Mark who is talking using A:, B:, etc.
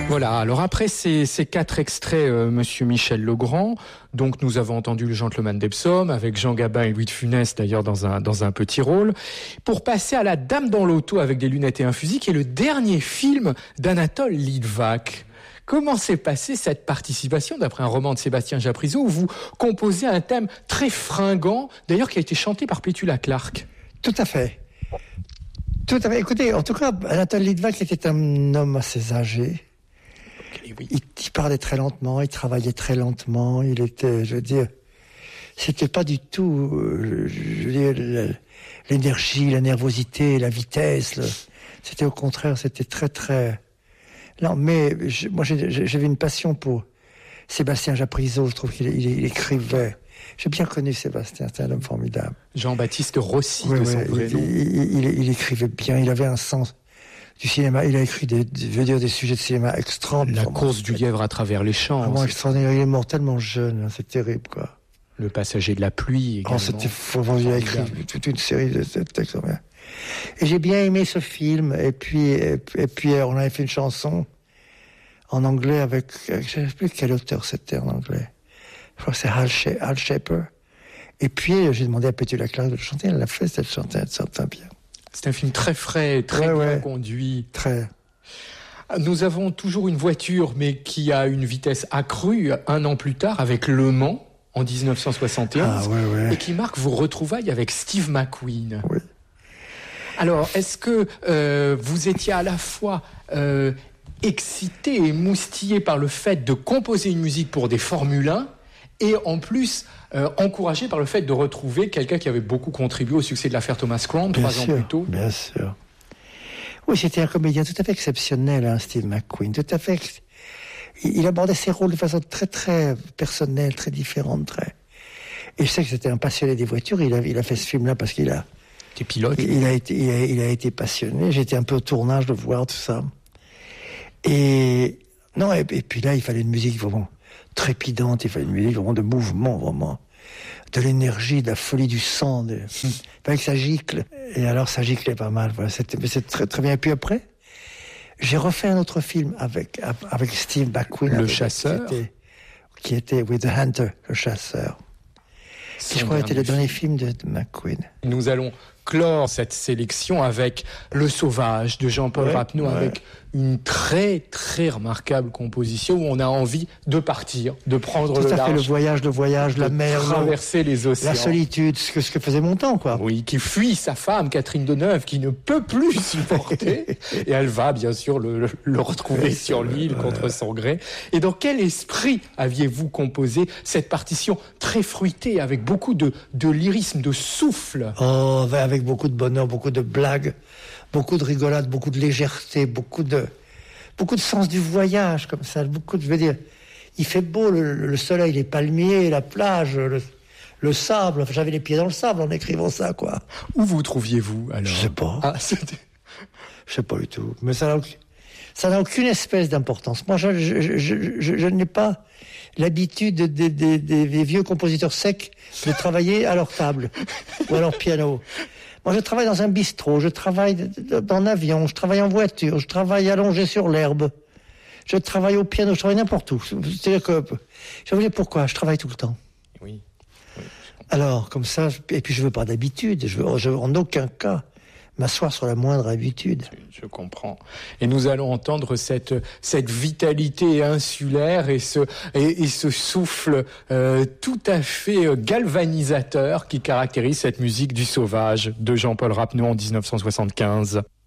A: Voilà, alors après ces 4 extraits, Monsieur Michel Legrand, donc nous avons entendu Le Gentleman d'Epsom avec Jean Gabin et Louis de Funès d'ailleurs dans un petit rôle, pour passer à La Dame dans l'auto avec des lunettes et un fusil, qui est le dernier film d'Anatole Litvak. Comment s'est passée cette participation d'après un roman de Sébastien Japrisot où vous composez un thème très fringant, d'ailleurs qui a été chanté par Petula Clark?
B: Tout à fait. Tout à fait. Écoutez, en tout cas, Anatole Litvak était un homme assez âgé.
A: Oui.
B: Il parlait très lentement, il travaillait très lentement, il était, je veux dire, c'était pas du tout, je veux dire, l'énergie, la nervosité, la vitesse, c'était au contraire, c'était très très lent. Mais moi j'avais une passion pour Sébastien Japrisot, je trouve qu'il écrivait. J'ai bien connu Sébastien, c'était un homme formidable.
A: Jean-Baptiste Rossi de son vrai nom.
B: Il écrivait bien, il avait un sens du cinéma. Il a écrit des sujets de cinéma extraordinaires.
A: La course du lièvre à travers les champs.
B: Vraiment extraordinaire. Il est mort tellement jeune, c'est terrible, quoi.
A: Le passager de la pluie également.
B: C'était fort. Il a écrit toute une série de textes. Et j'ai bien aimé ce film. Et puis, on avait fait une chanson en anglais avec, je ne sais plus quel auteur c'était en anglais. Je crois que c'est Hal Shaper. Et puis, j'ai demandé à Petula Clark de le chanter. Elle l'a fait, cette chanson, elle chante bien.
A: C'est un film très frais, très bien conduit.
B: Très.
A: Nous avons toujours une voiture, mais qui a une vitesse accrue 1 an plus tard avec Le Mans en 1971, et qui marque vos retrouvailles avec Steve McQueen.
B: Oui.
A: Alors, est-ce que vous étiez à la fois excité et moustillé par le fait de composer une musique pour des Formule 1 et en plus encouragé par le fait de retrouver quelqu'un qui avait beaucoup contribué au succès de l'affaire Thomas Crown 3 ans plus tôt?
B: Bien sûr. Oui, c'était un comédien tout à fait exceptionnel, Steve McQueen. Tout à fait. Il abordait ses rôles de façon très très personnelle, très différente, Et je sais que c'était un passionné des voitures. Il a fait ce film-là parce qu'il a.
A: T'es pilote.
B: Il a été passionné. J'étais un peu au tournage de voir tout ça. Et puis là, il fallait une musique vraiment trépidante, il fallait une musique vraiment de mouvement, vraiment de l'énergie, de la folie du sang, il fallait que ça gicle. Et alors ça giclait pas mal, voilà, c'est très très bien. Et puis après, j'ai refait un autre film avec Steve McQueen,
A: Le Chasseur,
B: qui était With the Hunter, Le Chasseur, qui je crois était le dernier film de McQueen.
A: Nous allons clore cette sélection avec Le Sauvage de Jean-Paul Rapneau, avec une très très remarquable composition où on a envie de partir, de prendre le large.
B: Le voyage, la mer,
A: traverser les océans.
B: La solitude, ce que faisait mon temps, quoi.
A: Oui, qui fuit sa femme, Catherine Deneuve, qui ne peut plus supporter. Et elle va, bien sûr, le retrouver sur l'île contre son gré. Et dans quel esprit aviez-vous composé cette partition très fruitée, avec beaucoup de lyrisme, de souffle?
B: Oh, avec beaucoup de bonheur, beaucoup de blagues, beaucoup de rigolade, beaucoup de légèreté, beaucoup de sens du voyage, comme ça. Je veux dire, il fait beau, le soleil, les palmiers, la plage, le sable. Enfin, j'avais les pieds dans le sable en écrivant ça, quoi.
A: Où vous trouviez-vous, alors?
B: Je sais pas. Je sais pas du tout. Mais ça n'a aucune espèce d'importance. Moi, je n'ai pas l'habitude des vieux compositeurs secs de travailler à leur table ou à leur piano. Moi, je travaille dans un bistrot, je travaille en avion, je travaille en voiture, je travaille allongé sur l'herbe, je travaille au piano, je travaille n'importe où. C'est-à-dire que, je vous dis pourquoi, je travaille tout le temps.
A: Oui.
B: Alors, comme ça, et puis je veux pas d'habitude, je veux en aucun cas m'asseoir sur la moindre habitude.
A: Je comprends. Et nous allons entendre cette vitalité insulaire et ce souffle tout à fait galvanisateur qui caractérise cette musique du Sauvage de Jean-Paul Rapneau en 1975.